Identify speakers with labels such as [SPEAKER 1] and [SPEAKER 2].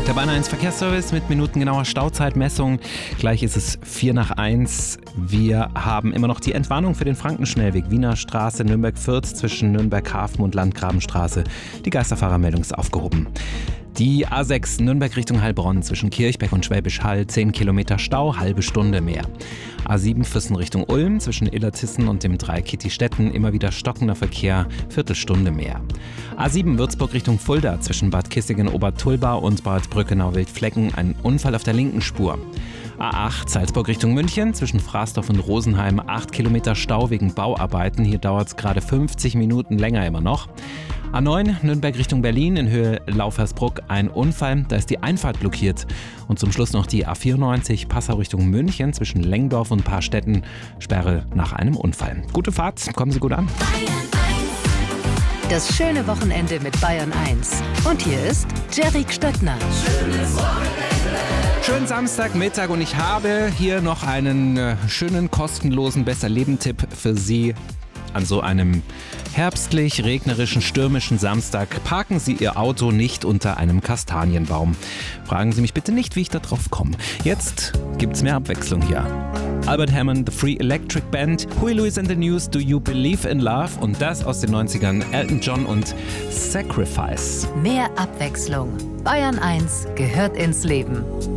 [SPEAKER 1] Der Bayern 1 Verkehrsservice mit minutengenauer Stauzeitmessung. Gleich ist es 1:04. Wir haben immer noch die Entwarnung für den Frankenschnellweg Wiener Straße, Nürnberg-Fürth zwischen Nürnberg-Hafen und Landgrabenstraße. Die Geisterfahrermeldung ist aufgehoben. Die A6 Nürnberg Richtung Heilbronn zwischen Kirchberg und Schwäbisch Hall, 10 Kilometer Stau, halbe Stunde mehr. A7 Füssen Richtung Ulm zwischen Illertissen und dem Dreieck Kittistetten, immer wieder stockender Verkehr, Viertelstunde mehr. A7 Würzburg Richtung Fulda zwischen Bad Kissingen-Obertulba und Bad Brückenau-Wildflecken, ein Unfall auf der linken Spur. A8 Salzburg Richtung München zwischen Frasdorf und Rosenheim, 8 Kilometer Stau wegen Bauarbeiten, hier dauert es gerade 50 Minuten länger immer noch. A9 Nürnberg Richtung Berlin in Höhe Laufersbruck, ein Unfall, da ist die Einfahrt blockiert. Und zum Schluss noch die A94 Passau Richtung München zwischen Lengdorf und Paarstetten, Sperre nach einem Unfall. Gute Fahrt, kommen Sie gut an.
[SPEAKER 2] Das schöne Wochenende mit Bayern 1. Und hier ist Jerry Stöttner.
[SPEAKER 3] Schönes Wochenende.
[SPEAKER 1] Schönen Samstagmittag und ich habe hier noch einen schönen, kostenlosen Besser-Leben-Tipp für Sie. An so einem herbstlich, regnerischen, stürmischen Samstag parken Sie Ihr Auto nicht unter einem Kastanienbaum. Fragen Sie mich bitte nicht, wie ich da drauf komme. Jetzt gibt's mehr Abwechslung hier. Albert Hammond, The Free Electric Band, Huey Lewis and the News, Do You Believe in Love? Und das aus den 90ern, Elton John und Sacrifice.
[SPEAKER 2] Mehr Abwechslung. Bayern 1 gehört ins Leben.